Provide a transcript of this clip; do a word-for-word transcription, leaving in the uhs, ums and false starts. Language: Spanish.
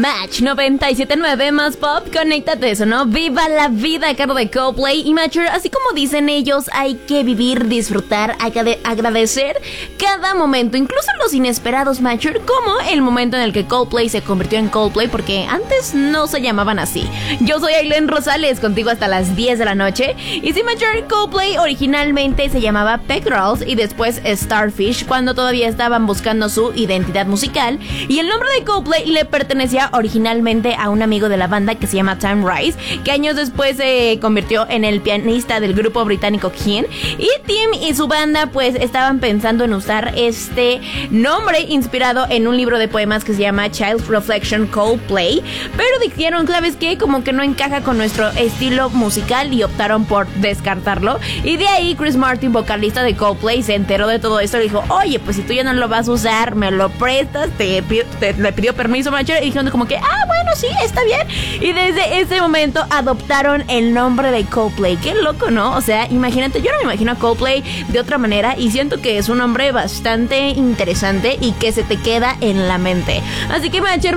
Match noventa y siete punto nueve más pop, conéctate, eso, ¿no? Viva la vida a cargo de Coldplay y Matcher. Así como dicen ellos, hay que vivir, disfrutar, hay que agradecer cada momento, incluso los inesperados, Matcher, como el momento en el que Coldplay se convirtió en Coldplay, porque antes no se llamaban así. Yo soy Ailén Rosales, contigo hasta las diez de la noche. Y sí, Matcher, Coldplay originalmente se llamaba Peck Girls y después Starfish, cuando todavía estaban buscando su identidad musical. Y el nombre de Coldplay le pertenecía originalmente a un amigo de la banda que se llama Tim Rice, que años después se convirtió en el pianista del grupo británico Keane. Y Tim y su banda pues estaban pensando en usar este nombre inspirado en un libro de poemas que se llama Child's Reflection Coldplay, pero dijeron, ¿sabes qué? Como que no encaja con nuestro estilo musical y optaron por descartarlo. Y de ahí Chris Martin, vocalista de Coldplay, se enteró de todo esto y dijo, oye, pues si tú ya no lo vas a usar, me lo prestas, te, te le pidió permiso, Matcher, y dijeron como que, ah, bueno, sí, está bien. Y desde ese momento adoptaron el nombre de Coldplay. Qué loco, ¿no? O sea, imagínate, yo no me imagino a Coldplay de otra manera y siento que es un nombre bastante interesante y que se te queda en la mente. Así que, Matcher,